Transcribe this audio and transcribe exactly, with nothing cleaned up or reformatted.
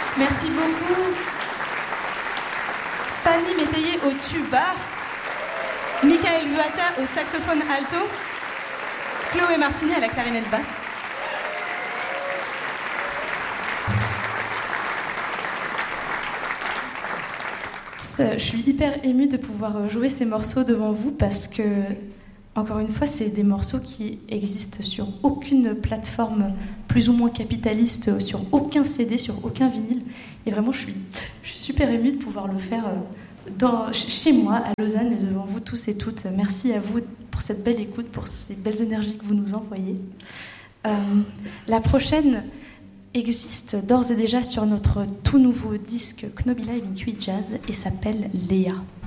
Merci beaucoup. Fanny Métayer au tuba, Michael Vuata au saxophone alto, Chloé Marcini à la clarinette basse. Je suis hyper émue de pouvoir jouer ces morceaux devant vous parce que, encore une fois, c'est des morceaux qui existent sur aucune plateforme plus ou moins capitaliste, sur aucun C D, sur aucun vinyle. Et vraiment, je suis, je suis super émue de pouvoir le faire dans, chez moi, à Lausanne, et devant vous tous et toutes. Merci à vous pour cette belle écoute, pour ces belles énergies que vous nous envoyez. Euh, la prochaine existe d'ores et déjà sur notre tout nouveau disque Knobila et Vincuit Jazz et s'appelle Léa.